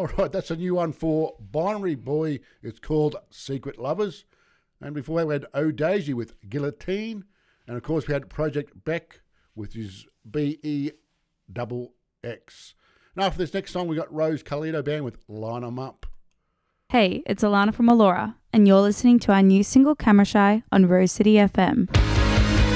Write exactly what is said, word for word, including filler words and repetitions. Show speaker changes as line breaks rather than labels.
All right, that's a new one for Binary Boy. It's called Secret Lovers. And before that, we had O'Daisy with Guillotine. And, of course, we had Project Beck with his B E X X. Now, for this next song, we got Rose Carlito Band with Line 'em Up.
Hey, it's Alana from Allura, and you're listening to our new single Camera Shy on Rose City F M.